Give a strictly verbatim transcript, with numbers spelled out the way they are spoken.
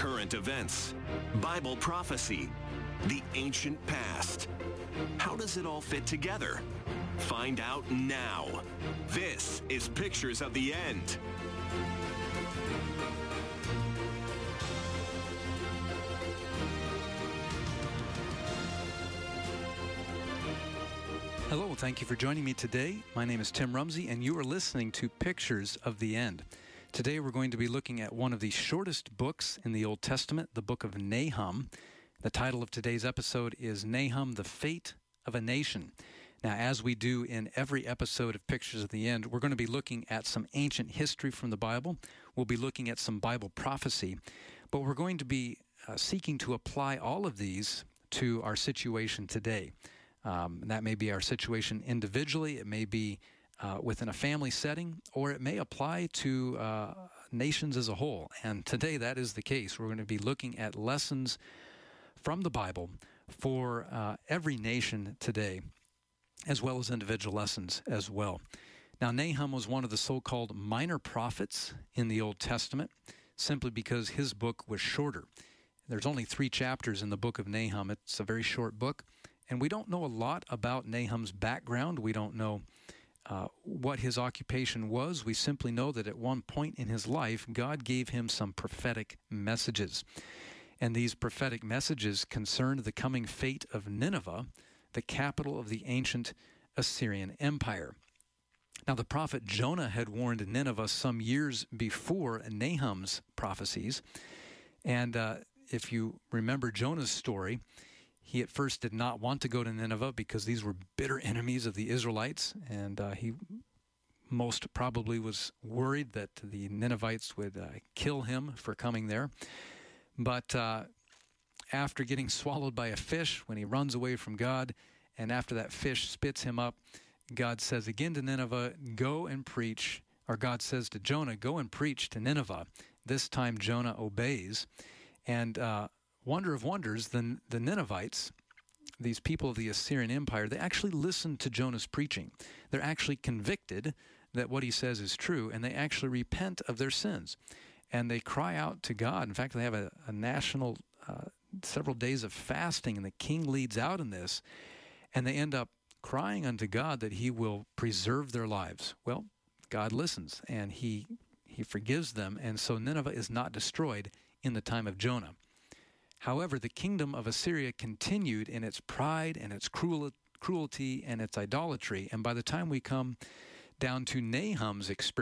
current events, Bible prophecy, the ancient past. How does it all fit together? Find out now. This is Pictures of the End. Hello, thank you for joining me today. My name is Tim Rumsey, and you are listening to Pictures of the End. Today we're going to be looking at one of the shortest books in the Old Testament, the book of Nahum. The title of today's episode is Nahum, the Fate of a Nation. Now, as we do in every episode of Pictures of the End, we're going to be looking at some ancient history from the Bible. We'll be looking at some Bible prophecy, but we're going to be uh, seeking to apply all of these to our situation today. Um, and that may be our situation individually, it may be uh, within a family setting, or it may apply to uh, nations as a whole. And today that is the case. We're going to be looking at lessons from the Bible for uh, every nation today, as well as individual lessons as well. Now, Nahum was one of the so-called minor prophets in the Old Testament, simply because his book was shorter. There's only three chapters in the book of Nahum. It's a very short book. And we don't know a lot about Nahum's background. We don't know uh, what his occupation was. We simply know that at one point in his life, God gave him some prophetic messages. And these prophetic messages concerned the coming fate of Nineveh, the capital of the ancient Assyrian Empire. Now, the prophet Jonah had warned Nineveh some years before Nahum's prophecies. And uh, if you remember Jonah's story, he at first did not want to go to Nineveh because these were bitter enemies of the Israelites, and uh, he most probably was worried that the Ninevites would uh, kill him for coming there. But uh, after getting swallowed by a fish, when he runs away from God, and after that fish spits him up, God says again to Nineveh, go and preach, or God says to Jonah, go and preach to Nineveh. This time Jonah obeys, and uh, wonder of wonders, the, the Ninevites, these people of the Assyrian Empire, they actually listen to Jonah's preaching. They're actually convicted that what he says is true, and they actually repent of their sins. And they cry out to God. In fact, they have a, a national, uh, several days of fasting, and the king leads out in this, and they end up crying unto God that he will preserve their lives. Well, God listens, and he, he forgives them, and so Nineveh is not destroyed in the time of Jonah. However, the kingdom of Assyria continued in its pride and its cruel, cruelty and its idolatry. And by the time we come down to Nahum's experience,